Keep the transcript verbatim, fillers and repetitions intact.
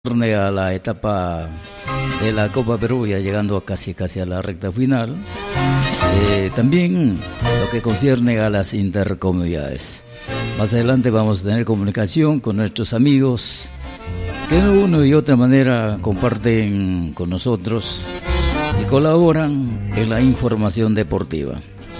A la etapa de la Copa Perú, ya llegando casi casi a la recta final. Eh, también lo que concierne a las intercomunidades. Más adelante vamos a tener comunicación con nuestros amigos que de una y otra manera comparten con nosotros y colaboran en la información deportiva.